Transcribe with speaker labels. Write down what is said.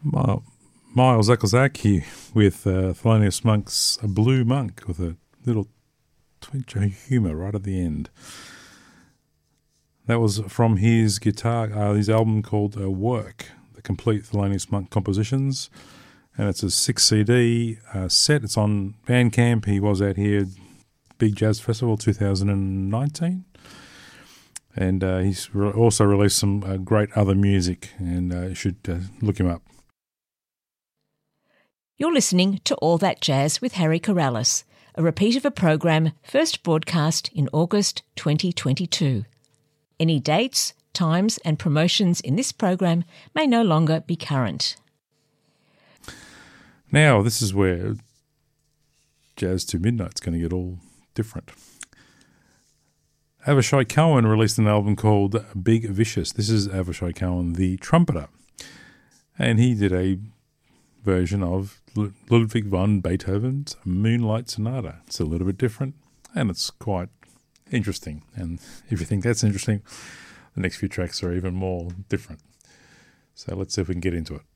Speaker 1: Miles Ecclesacchi with Thelonious Monk's A Blue Monk with a little twinge of humour right at the end. That was from his his album called Work, the complete Thelonious Monk compositions. And it's a 6 CD set. It's on Bandcamp. He was out here, Big Jazz Festival 2019. And he's also released some great other music, and you should look him up.
Speaker 2: You're listening to All That Jazz with Harry Corrales, a repeat of a program first broadcast in August 2022. Any dates, times and promotions in this program may no longer be current.
Speaker 1: Now, this is where Jazz to Midnight's going to get all different. Avishai Cohen released an album called Big Vicious. This is Avishai Cohen, the trumpeter. And he did a version of Ludwig van Beethoven's Moonlight Sonata. It's a little bit different, and it's quite interesting. And if you think that's interesting, the next few tracks are even more different. So let's see if we can get into it.